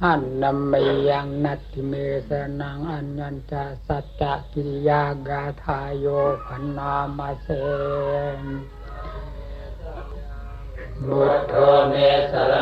อันนำมยังนัตติเมสนังอัญญัญจสัจจะกิริยากาทายโยพันนามาเสบุตโธเมสร